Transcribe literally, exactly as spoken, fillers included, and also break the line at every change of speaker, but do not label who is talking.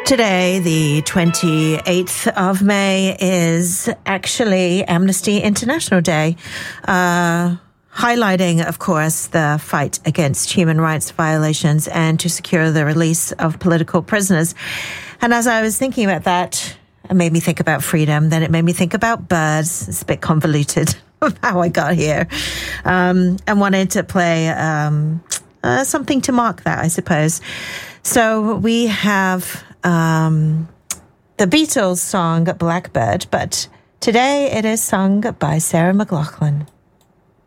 Today, the twenty-eighth of May, is actually Amnesty International Day, uh, highlighting, of course, the fight against human rights violations and to secure the release of political prisoners. And as I was thinking about that, it made me think about freedom. Then it made me think about birds. It's a bit convoluted of how I got here. Um, and wanted to play um, uh, something to mark that, I suppose. So we have um, the Beatles song Blackbird, but today it is sung by Sarah McLachlan.